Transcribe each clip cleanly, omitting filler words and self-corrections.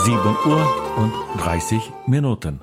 7:30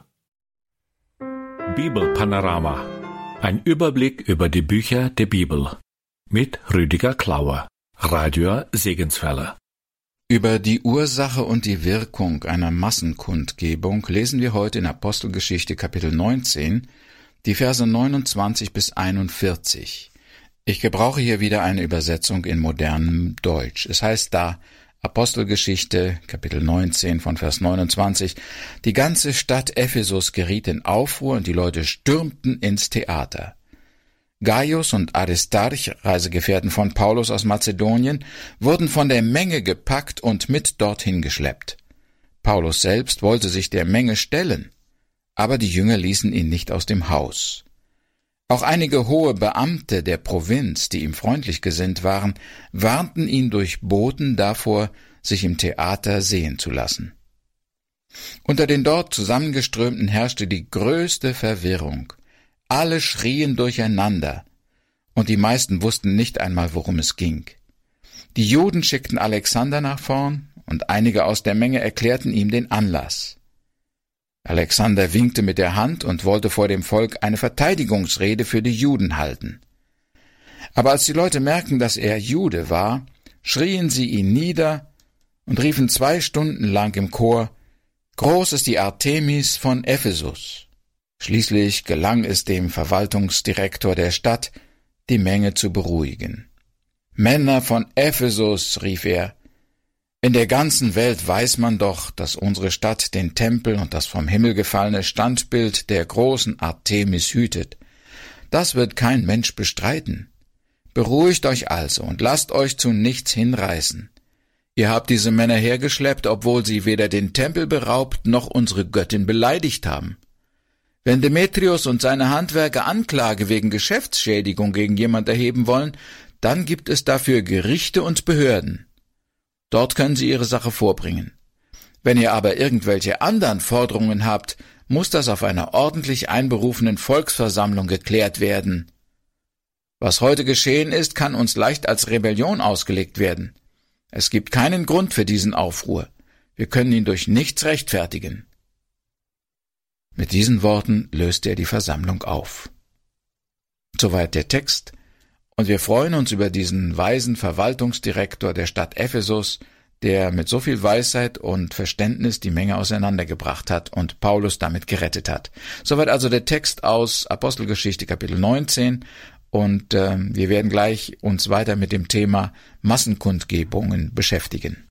Bibelpanorama. Ein Überblick über die Bücher der Bibel. Mit Rüdiger Klauer, Radio Segenswelle. Über die Ursache und die Wirkung einer Massenkundgebung lesen wir heute in Apostelgeschichte Kapitel 19, die Verse 29 bis 41. Ich gebrauche hier wieder eine Übersetzung in modernem Deutsch. Es heißt da, Apostelgeschichte, Kapitel 19 von Vers 29, die ganze Stadt Ephesus geriet in Aufruhr und die Leute stürmten ins Theater. Gaius und Aristarch, Reisegefährten von Paulus aus Mazedonien, wurden von der Menge gepackt und mit dorthin geschleppt. Paulus selbst wollte sich der Menge stellen, aber die Jünger ließen ihn nicht aus dem Haus. Auch einige hohe Beamte der Provinz, die ihm freundlich gesinnt waren, warnten ihn durch Boten davor, sich im Theater sehen zu lassen. Unter den dort Zusammengeströmten herrschte die größte Verwirrung. Alle schrien durcheinander, und die meisten wussten nicht einmal, worum es ging. Die Juden schickten Alexander nach vorn, und einige aus der Menge erklärten ihm den Anlass. Alexander winkte mit der Hand und wollte vor dem Volk eine Verteidigungsrede für die Juden halten. Aber als die Leute merkten, dass er Jude war, schrien sie ihn nieder und riefen 2 Stunden lang im Chor: »Groß ist die Artemis von Ephesus!« Schließlich gelang es dem Verwaltungsdirektor der Stadt, die Menge zu beruhigen. »Männer von Ephesus«, rief er, »in der ganzen Welt weiß man doch, dass unsere Stadt den Tempel und das vom Himmel gefallene Standbild der großen Artemis hütet. Das wird kein Mensch bestreiten. Beruhigt euch also und lasst euch zu nichts hinreißen. Ihr habt diese Männer hergeschleppt, obwohl sie weder den Tempel beraubt noch unsere Göttin beleidigt haben. Wenn Demetrius und seine Handwerker Anklage wegen Geschäftsschädigung gegen jemand erheben wollen, dann gibt es dafür Gerichte und Behörden. Dort können Sie Ihre Sache vorbringen. Wenn ihr aber irgendwelche anderen Forderungen habt, muss das auf einer ordentlich einberufenen Volksversammlung geklärt werden. Was heute geschehen ist, kann uns leicht als Rebellion ausgelegt werden. Es gibt keinen Grund für diesen Aufruhr. Wir können ihn durch nichts rechtfertigen.« Mit diesen Worten löste er die Versammlung auf. Soweit der Text. Und wir freuen uns über diesen weisen Verwaltungsdirektor der Stadt Ephesus, der mit so viel Weisheit und Verständnis die Menge auseinandergebracht hat und Paulus damit gerettet hat. Soweit also der Text aus Apostelgeschichte Kapitel 19 und wir werden gleich uns weiter mit dem Thema Massenkundgebungen beschäftigen.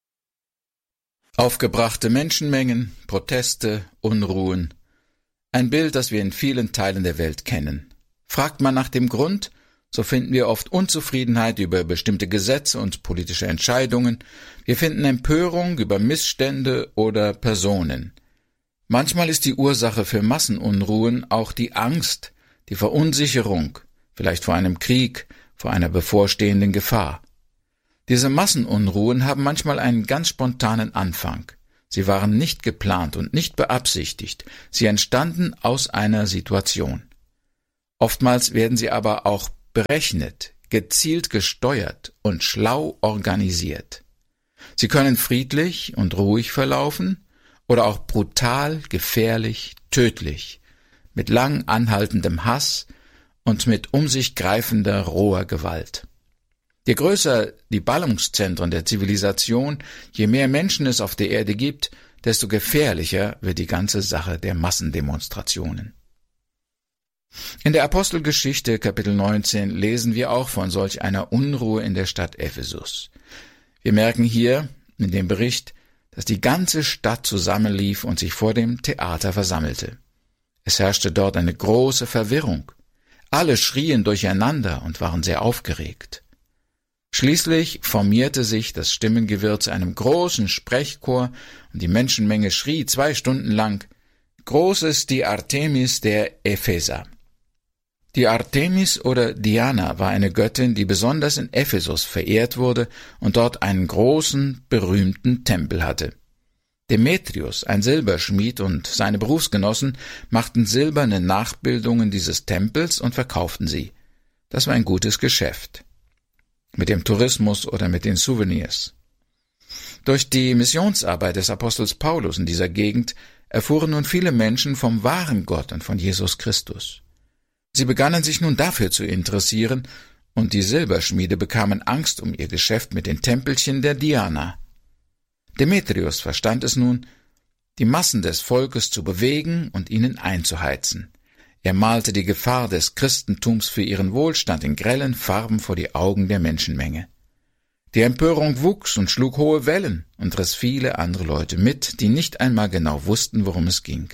Aufgebrachte Menschenmengen, Proteste, Unruhen. Ein Bild, das wir in vielen Teilen der Welt kennen. Fragt man nach dem Grund, so finden wir oft Unzufriedenheit über bestimmte Gesetze und politische Entscheidungen. Wir finden Empörung über Missstände oder Personen. Manchmal ist die Ursache für Massenunruhen auch die Angst, die Verunsicherung, vielleicht vor einem Krieg, vor einer bevorstehenden Gefahr. Diese Massenunruhen haben manchmal einen ganz spontanen Anfang. Sie waren nicht geplant und nicht beabsichtigt. Sie entstanden aus einer Situation. Oftmals werden sie aber auch berechnet, gezielt gesteuert und schlau organisiert. Sie können friedlich und ruhig verlaufen oder auch brutal, gefährlich, tödlich, mit lang anhaltendem Hass und mit um sich greifender roher Gewalt. Je größer die Ballungszentren der Zivilisation, je mehr Menschen es auf der Erde gibt, desto gefährlicher wird die ganze Sache der Massendemonstrationen. In der Apostelgeschichte Kapitel 19 lesen wir auch von solch einer Unruhe in der Stadt Ephesus. Wir merken hier in dem Bericht, dass die ganze Stadt zusammenlief und sich vor dem Theater versammelte. Es herrschte dort eine große Verwirrung. Alle schrien durcheinander und waren sehr aufgeregt. Schließlich formierte sich das Stimmengewirr zu einem großen Sprechchor und die Menschenmenge schrie 2 Stunden lang: »Groß ist die Artemis der Epheser.« Die Artemis oder Diana war eine Göttin, die besonders in Ephesus verehrt wurde und dort einen großen, berühmten Tempel hatte. Demetrius, ein Silberschmied, und seine Berufsgenossen machten silberne Nachbildungen dieses Tempels und verkauften sie. Das war ein gutes Geschäft. Mit dem Tourismus oder mit den Souvenirs. Durch die Missionsarbeit des Apostels Paulus in dieser Gegend erfuhren nun viele Menschen vom wahren Gott und von Jesus Christus. Sie begannen sich nun dafür zu interessieren, und die Silberschmiede bekamen Angst um ihr Geschäft mit den Tempelchen der Diana. Demetrius verstand es nun, die Massen des Volkes zu bewegen und ihnen einzuheizen. Er malte die Gefahr des Christentums für ihren Wohlstand in grellen Farben vor die Augen der Menschenmenge. Die Empörung wuchs und schlug hohe Wellen und riss viele andere Leute mit, die nicht einmal genau wussten, worum es ging.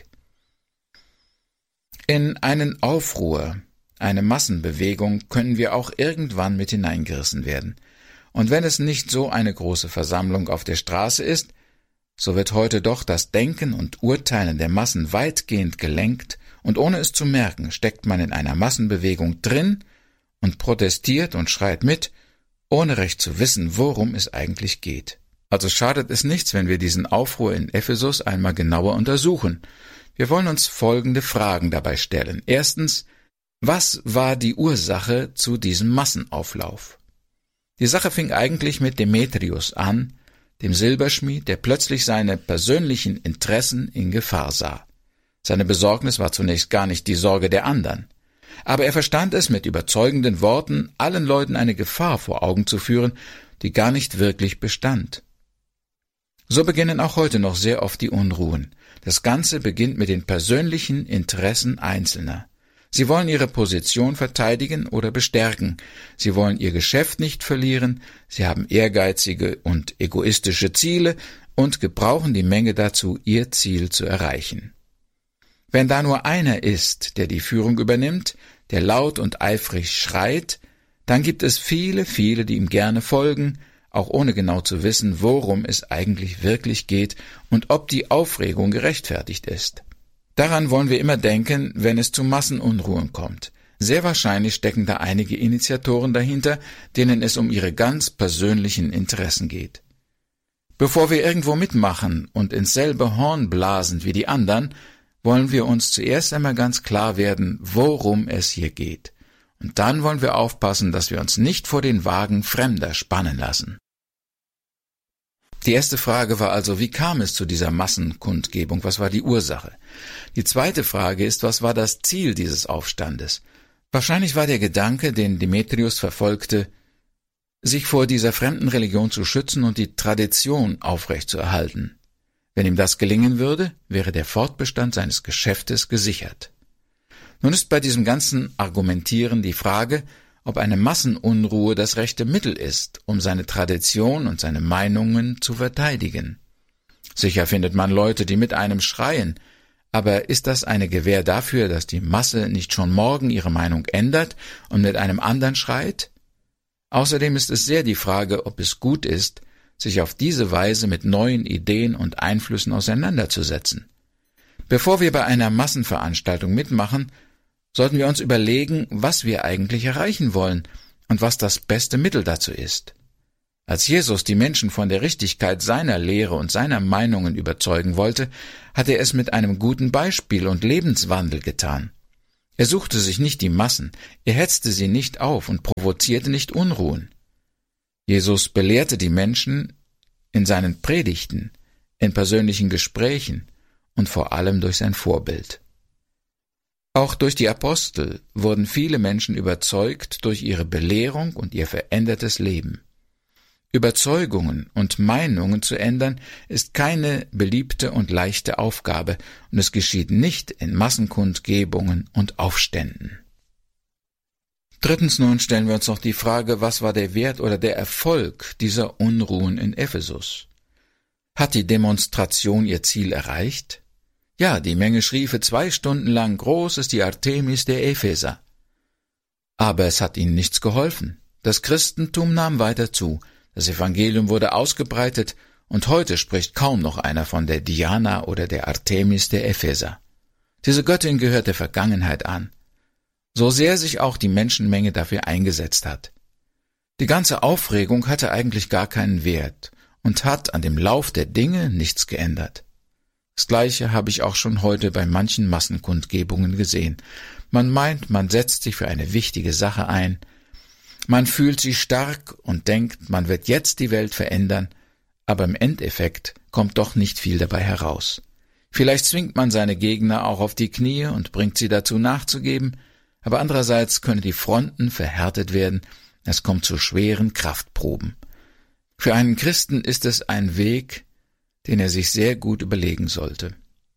In einen Aufruhr, eine Massenbewegung können wir auch irgendwann mit hineingerissen werden. Und wenn es nicht so eine große Versammlung auf der Straße ist, so wird heute doch das Denken und Urteilen der Massen weitgehend gelenkt, und ohne es zu merken, steckt man in einer Massenbewegung drin und protestiert und schreit mit, ohne recht zu wissen, worum es eigentlich geht. Also schadet es nichts, wenn wir diesen Aufruhr in Ephesus einmal genauer untersuchen. Wir wollen uns folgende Fragen dabei stellen. Erstens, was war die Ursache zu diesem Massenauflauf? Die Sache fing eigentlich mit Demetrius an, dem Silberschmied, der plötzlich seine persönlichen Interessen in Gefahr sah. Seine Besorgnis war zunächst gar nicht die Sorge der anderen. Aber er verstand es, mit überzeugenden Worten allen Leuten eine Gefahr vor Augen zu führen, die gar nicht wirklich bestand. So beginnen auch heute noch sehr oft die Unruhen. Das Ganze beginnt mit den persönlichen Interessen Einzelner. Sie wollen ihre Position verteidigen oder bestärken. Sie wollen ihr Geschäft nicht verlieren. Sie haben ehrgeizige und egoistische Ziele und gebrauchen die Menge dazu, ihr Ziel zu erreichen. Wenn da nur einer ist, der die Führung übernimmt, der laut und eifrig schreit, dann gibt es viele, die ihm gerne folgen, auch ohne genau zu wissen, worum es eigentlich wirklich geht und ob die Aufregung gerechtfertigt ist. Daran wollen wir immer denken, wenn es zu Massenunruhen kommt. Sehr wahrscheinlich stecken da einige Initiatoren dahinter, denen es um ihre ganz persönlichen Interessen geht. Bevor wir irgendwo mitmachen und ins selbe Horn blasen wie die anderen, wollen wir uns zuerst einmal ganz klar werden, worum es hier geht. Und dann wollen wir aufpassen, dass wir uns nicht vor den Wagen Fremder spannen lassen. Die erste Frage war also, wie kam es zu dieser Massenkundgebung? Was war die Ursache? Die zweite Frage ist, was war das Ziel dieses Aufstandes? Wahrscheinlich war der Gedanke, den Demetrius verfolgte, sich vor dieser fremden Religion zu schützen und die Tradition aufrechtzuerhalten. Wenn ihm das gelingen würde, wäre der Fortbestand seines Geschäftes gesichert. Nun ist bei diesem ganzen Argumentieren die Frage, ob eine Massenunruhe das rechte Mittel ist, um seine Tradition und seine Meinungen zu verteidigen. Sicher findet man Leute, die mit einem schreien, aber ist das eine Gewähr dafür, dass die Masse nicht schon morgen ihre Meinung ändert und mit einem anderen schreit? Außerdem ist es sehr die Frage, ob es gut ist, sich auf diese Weise mit neuen Ideen und Einflüssen auseinanderzusetzen. Bevor wir bei einer Massenveranstaltung mitmachen, sollten wir uns überlegen, was wir eigentlich erreichen wollen und was das beste Mittel dazu ist. Als Jesus die Menschen von der Richtigkeit seiner Lehre und seiner Meinungen überzeugen wollte, hat er es mit einem guten Beispiel und Lebenswandel getan. Er suchte sich nicht die Massen, er hetzte sie nicht auf und provozierte nicht Unruhen. Jesus belehrte die Menschen in seinen Predigten, in persönlichen Gesprächen und vor allem durch sein Vorbild. Auch durch die Apostel wurden viele Menschen überzeugt durch ihre Belehrung und ihr verändertes Leben. Überzeugungen und Meinungen zu ändern, ist keine beliebte und leichte Aufgabe, und es geschieht nicht in Massenkundgebungen und Aufständen. Drittens nun stellen wir uns noch die Frage, was war der Wert oder der Erfolg dieser Unruhen in Ephesus? Hat die Demonstration ihr Ziel erreicht? Ja, die Menge schrie für 2 Stunden lang, groß ist die Artemis der Epheser. Aber es hat ihnen nichts geholfen. Das Christentum nahm weiter zu, das Evangelium wurde ausgebreitet, und heute spricht kaum noch einer von der Diana oder der Artemis der Epheser. Diese Göttin gehört der Vergangenheit an, so sehr sich auch die Menschenmenge dafür eingesetzt hat. Die ganze Aufregung hatte eigentlich gar keinen Wert und hat an dem Lauf der Dinge nichts geändert. Das Gleiche habe ich auch schon heute bei manchen Massenkundgebungen gesehen. Man meint, man setzt sich für eine wichtige Sache ein, man fühlt sich stark und denkt, man wird jetzt die Welt verändern, aber im Endeffekt kommt doch nicht viel dabei heraus. Vielleicht zwingt man seine Gegner auch auf die Knie und bringt sie dazu nachzugeben, aber andererseits können die Fronten verhärtet werden, es kommt zu schweren Kraftproben. Für einen Christen ist es ein Weg, den er sich sehr gut überlegen sollte.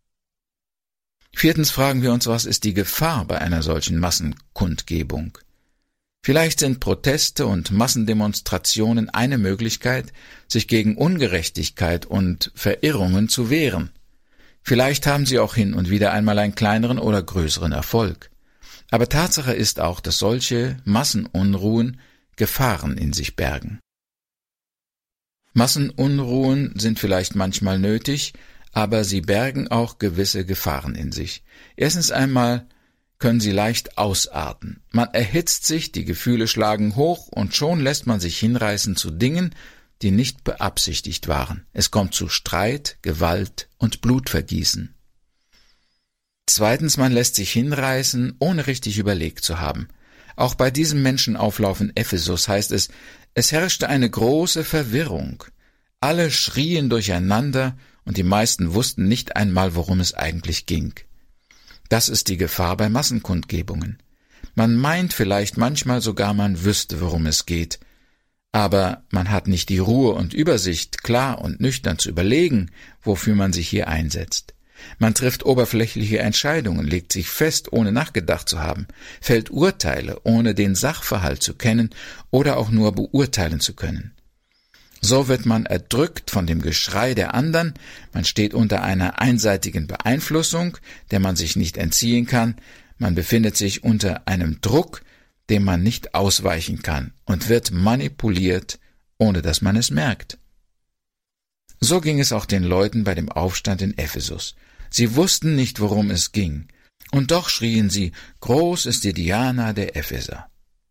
4. fragen wir uns, was ist die Gefahr bei einer solchen Massenkundgebung? Vielleicht sind Proteste und Massendemonstrationen eine Möglichkeit, sich gegen Ungerechtigkeit und Verirrungen zu wehren. Vielleicht haben sie auch hin und wieder einmal einen kleineren oder größeren Erfolg. Aber Tatsache ist auch, dass solche Massenunruhen Gefahren in sich bergen. Massenunruhen sind vielleicht manchmal nötig, aber sie bergen auch gewisse Gefahren in sich. Erstens einmal können sie leicht ausarten. Man erhitzt sich, die Gefühle schlagen hoch und schon lässt man sich hinreißen zu Dingen, die nicht beabsichtigt waren. Es kommt zu Streit, Gewalt und Blutvergießen. Zweitens, man lässt sich hinreißen, ohne richtig überlegt zu haben. Auch bei diesem Menschenauflauf in Ephesus heißt es, es herrschte eine große Verwirrung. Alle schrien durcheinander und die meisten wussten nicht einmal, worum es eigentlich ging. Das ist die Gefahr bei Massenkundgebungen. Man meint vielleicht manchmal sogar, man wüsste, worum es geht, aber man hat nicht die Ruhe und Übersicht, klar und nüchtern zu überlegen, wofür man sich hier einsetzt. Man trifft oberflächliche Entscheidungen, legt sich fest, ohne nachgedacht zu haben, fällt Urteile, ohne den Sachverhalt zu kennen oder auch nur beurteilen zu können. So wird man erdrückt von dem Geschrei der anderen, man steht unter einer einseitigen Beeinflussung, der man sich nicht entziehen kann, man befindet sich unter einem Druck, dem man nicht ausweichen kann und wird manipuliert, ohne dass man es merkt. So ging es auch den Leuten bei dem Aufstand in Ephesus. Sie wussten nicht, worum es ging, und doch schrien sie, »Groß ist die Diana der Epheser!«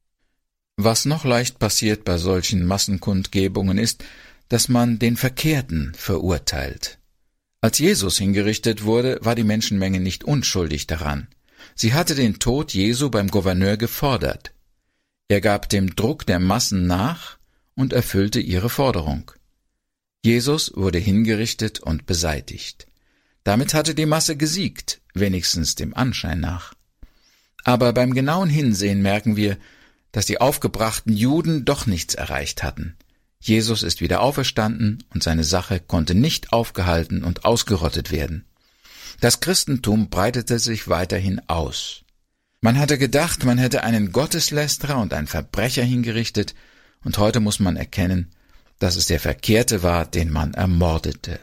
Was noch leicht passiert bei solchen Massenkundgebungen ist, dass man den Verkehrten verurteilt. Als Jesus hingerichtet wurde, war die Menschenmenge nicht unschuldig daran. Sie hatte den Tod Jesu beim Gouverneur gefordert. Er gab dem Druck der Massen nach und erfüllte ihre Forderung. Jesus wurde hingerichtet und beseitigt. Damit hatte die Masse gesiegt, wenigstens dem Anschein nach. Aber beim genauen Hinsehen merken wir, dass die aufgebrachten Juden doch nichts erreicht hatten. Jesus ist wieder auferstanden und seine Sache konnte nicht aufgehalten und ausgerottet werden. Das Christentum breitete sich weiterhin aus. Man hatte gedacht, man hätte einen Gotteslästerer und einen Verbrecher hingerichtet, und heute muss man erkennen, dass es der Verkehrte war, den man ermordete.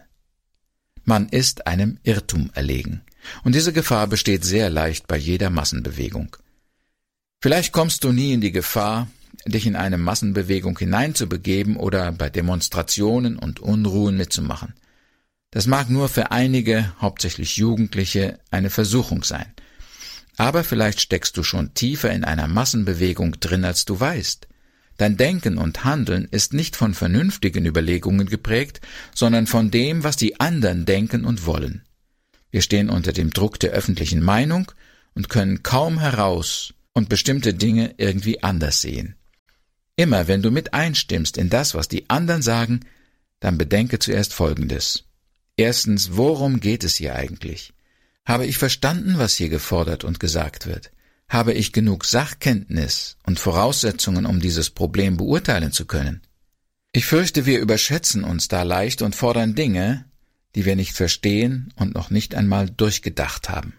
Man ist einem Irrtum erlegen, und diese Gefahr besteht sehr leicht bei jeder Massenbewegung. Vielleicht kommst du nie in die Gefahr, dich in eine Massenbewegung hineinzubegeben oder bei Demonstrationen und Unruhen mitzumachen. Das mag nur für einige, hauptsächlich Jugendliche, eine Versuchung sein. Aber vielleicht steckst du schon tiefer in einer Massenbewegung drin, als du weißt. Dein Denken und Handeln ist nicht von vernünftigen Überlegungen geprägt, sondern von dem, was die anderen denken und wollen. Wir stehen unter dem Druck der öffentlichen Meinung und können kaum heraus und bestimmte Dinge irgendwie anders sehen. Immer wenn du mit einstimmst in das, was die anderen sagen, dann bedenke zuerst Folgendes. Erstens, worum geht es hier eigentlich? Habe ich verstanden, was hier gefordert und gesagt wird? Habe ich genug Sachkenntnis und Voraussetzungen, um dieses Problem beurteilen zu können? Ich fürchte, wir überschätzen uns da leicht und fordern Dinge, die wir nicht verstehen und noch nicht einmal durchgedacht haben.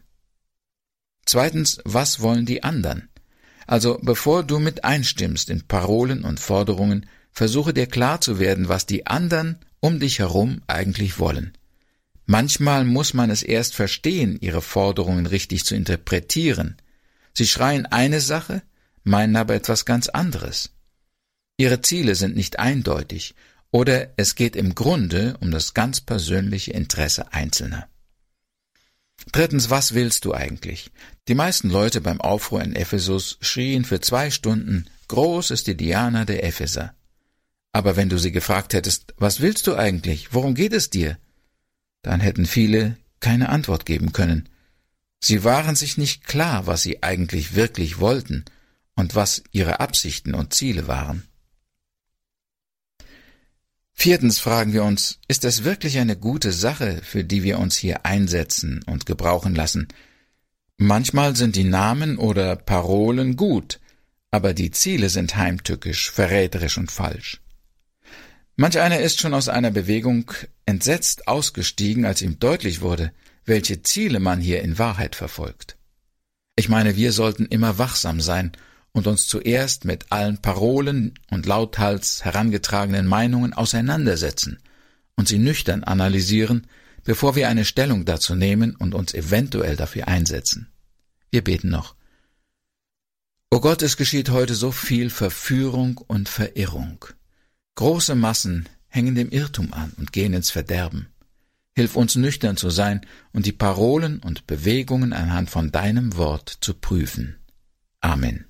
Zweitens, was wollen die anderen? Also, bevor du mit einstimmst in Parolen und Forderungen, versuche dir klar zu werden, was die anderen um dich herum eigentlich wollen. Manchmal muss man es erst verstehen, ihre Forderungen richtig zu interpretieren. Sie schreien eine Sache, meinen aber etwas ganz anderes. Ihre Ziele sind nicht eindeutig, oder es geht im Grunde um das ganz persönliche Interesse Einzelner. Drittens, was willst du eigentlich? Die meisten Leute beim Aufruhr in Ephesus schrien für 2 Stunden, »Groß ist die Diana der Epheser«. Aber wenn du sie gefragt hättest, was willst du eigentlich, worum geht es dir? Dann hätten viele keine Antwort geben können. Sie waren sich nicht klar, was sie eigentlich wirklich wollten und was ihre Absichten und Ziele waren. Viertens fragen wir uns, ist es wirklich eine gute Sache, für die wir uns hier einsetzen und gebrauchen lassen? Manchmal sind die Namen oder Parolen gut, aber die Ziele sind heimtückisch, verräterisch und falsch. Manch einer ist schon aus einer Bewegung entsetzt ausgestiegen, als ihm deutlich wurde, welche Ziele man hier in Wahrheit verfolgt. Ich meine, wir sollten immer wachsam sein und uns zuerst mit allen Parolen und lauthals herangetragenen Meinungen auseinandersetzen und sie nüchtern analysieren, bevor wir eine Stellung dazu nehmen und uns eventuell dafür einsetzen. Wir beten noch. O Gott, es geschieht heute so viel Verführung und Verirrung. Große Massen hängen dem Irrtum an und gehen ins Verderben. Hilf uns nüchtern zu sein und die Parolen und Bewegungen anhand von deinem Wort zu prüfen. Amen.